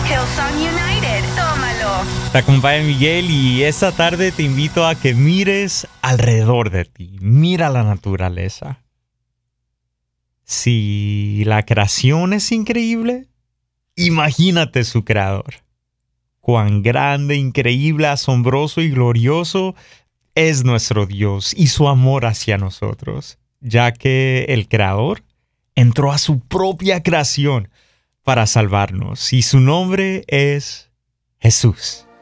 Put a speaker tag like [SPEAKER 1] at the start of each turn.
[SPEAKER 1] Hillsong United, tómalo.
[SPEAKER 2] Te acompaña Miguel y esta tarde te invito a que mires alrededor de ti. Mira la naturaleza. Si la creación es increíble, imagínate su creador. Cuán grande, increíble, asombroso y glorioso es nuestro Dios y su amor hacia nosotros, ya que el creador entró a su propia creación para salvarnos y su nombre es Jesús.